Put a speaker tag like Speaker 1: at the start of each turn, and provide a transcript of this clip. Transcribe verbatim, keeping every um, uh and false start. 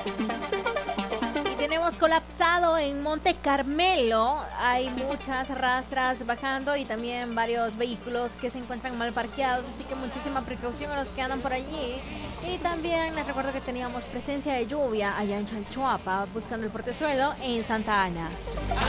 Speaker 1: Y tenemos colapsado en Monte Carmelo. Hay muchas rastras bajando y también varios vehículos que se encuentran mal parqueados. Así que muchísima precaución a los que andan por allí. Y también les recuerdo que teníamos presencia de lluvia allá en Chalchuapa, buscando el portezuelo en Santa Ana.